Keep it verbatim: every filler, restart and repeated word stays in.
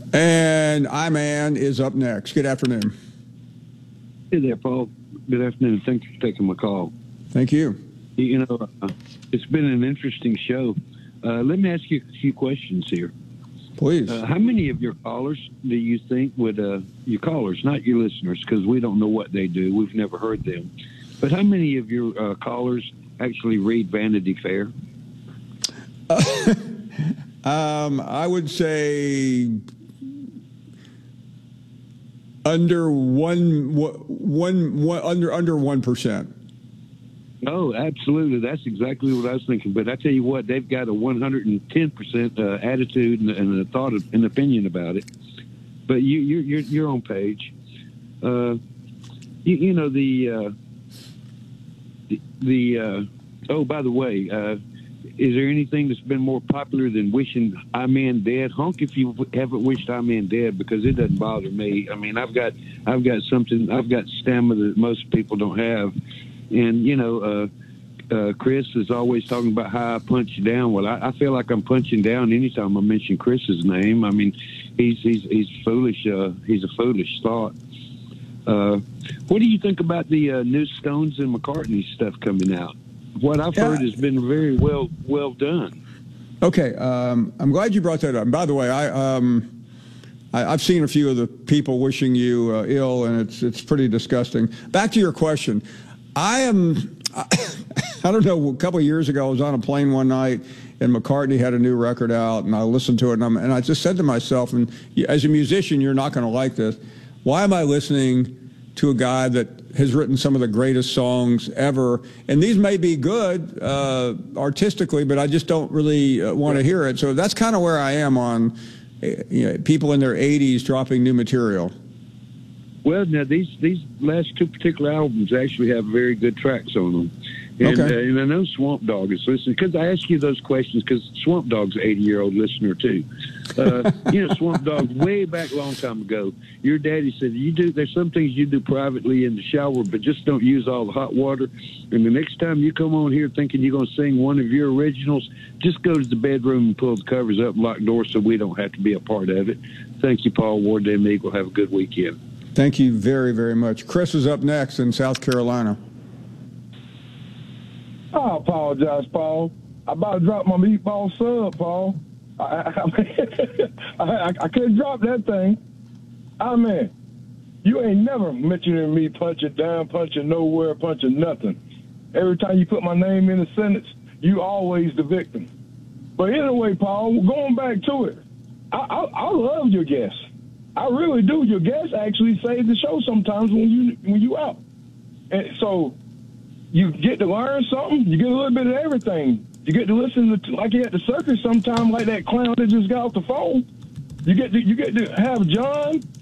And I-Man is up next. Good afternoon. Hey there, Paul. Good afternoon. Thanks for taking my call. Thank you. You know, uh, it's been an interesting show. Uh, let me ask you a few questions here. Please. Uh, how many of your callers do you think would, uh, your callers, not your listeners, because we don't know what they do. We've never heard them. But how many of your uh, callers actually read Vanity Fair? Uh, um, I would say under one, one, one under under one percent. Oh, absolutely. That's exactly what I was thinking. But I tell you what, they've got a one hundred ten percent uh, attitude and, and a thought of, and opinion about it. But you, you're you're, you're on page. Uh, you, you know the uh, the, the uh, oh, by the way, uh, is there anything that's been more popular than wishing I-Man dead? Honk if you haven't wished I-Man dead, because it doesn't bother me. I mean, I've got I've got something. I've got stamina that most people don't have. And, you know, uh, uh, Chris is always talking about how I punch down. Well, I, I feel like I'm punching down anytime I mention Chris's name. I mean, he's he's he's foolish. Uh, he's a foolish thought. Uh, what do you think about the uh, new Stones and McCartney stuff coming out? What I've yeah. heard has been very well well done. Okay, um, I'm glad you brought that up. And by the way, I. Um I, I've seen a few of the people wishing you uh, ill, and it's it's pretty disgusting. Back to your question. I am, I, I don't know, a couple of years ago, I was on a plane one night, and McCartney had a new record out, and I listened to it, and, I'm, and I just said to myself, and as a musician, you're not going to like this, why am I listening to a guy that has written some of the greatest songs ever? And these may be good uh, artistically, but I just don't really uh, want to hear it. So that's kind of where I am on you know, people in their eighties dropping new material. Well, now these these last two particular albums actually have very good tracks on them, and, okay. uh, and I know Swamp Dogg is listening, because I ask you those questions because Swamp Dogg's an eighty-year-old listener too. Uh, you know, Swamp Dogg, way back a long time ago, your daddy said you do. There's some things you do privately in the shower, but just don't use all the hot water. And the next time you come on here thinking you're going to sing one of your originals, just go to the bedroom and pull the covers up and lock doors so we don't have to be a part of it. Thank you, Paul Ward. Damn Eagle. Have a good weekend. Thank you very, very much. Chris is up next in South Carolina. I apologize, Paul. I about to drop my meatball sub, Paul. I, I, I, I couldn't drop that thing. I mean, you ain't never mentioning me punching down, punching nowhere, punching nothing. Every time you put my name in a sentence, you always the victim. But anyway, Paul, going back to it, I, I, I love your guests. I really do. Your guests actually save the show sometimes when you when you out. And so you get to learn something. You get a little bit of everything. You get to listen to, like you at the circus sometime, like that clown that just got off the phone. You get to, you get to have John